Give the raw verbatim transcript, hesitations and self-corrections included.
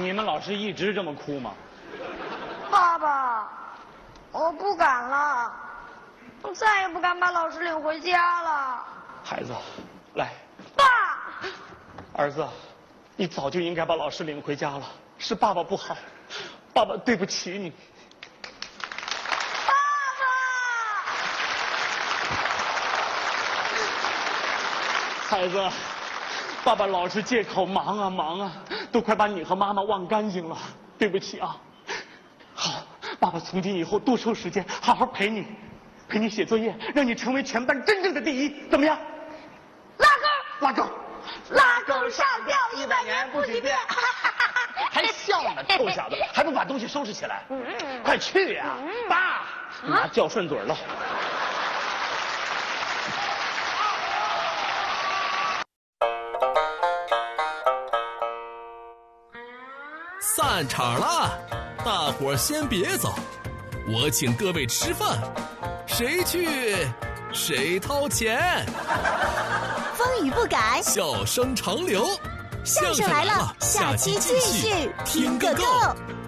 你们老师一直这么哭吗？ 爸爸，我不敢了，我再也不敢把老师领回家了。 孩子，来。 爸。 儿子，你早就应该把老师领回家了，是爸爸不好，爸爸对不起你。 爸爸。孩子。爸爸老是借口忙啊忙啊，都快把你和妈妈忘干净了，对不起啊。好，爸爸从今以后多抽时间，好好陪你，陪你写作业，让你成为全班真正的第一，怎么样？ 拉钩， 拉钩， 拉钩上吊一百年不许变。 还笑呢，臭小子，还不把东西收拾起来？快去呀，爸，妈叫顺嘴了。 散场了，大伙儿先别走，我请各位吃饭，谁去谁掏钱。 风雨不改， 笑声长流， 相声来了，下期继续听个够。